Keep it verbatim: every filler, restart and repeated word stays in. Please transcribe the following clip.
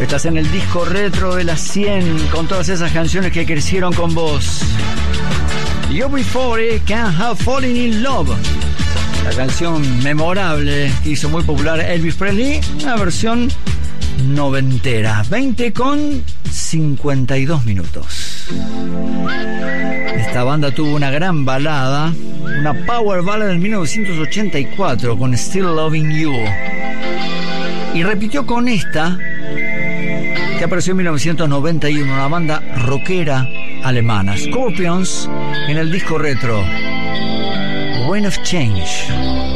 Estás en el disco retro de las cien con todas esas canciones que crecieron con vos. You Before Can't Help Falling in Love, la canción memorable que hizo muy popular Elvis Presley, una versión noventera. Veinte con cincuenta y dos minutos. Esta banda tuvo una gran balada, una power ballad en mil novecientos ochenta y cuatro con Still Loving You, y repitió con esta que apareció en mil novecientos noventa y uno, una banda rockera alemana, Scorpions, en el disco retro Wind of Change.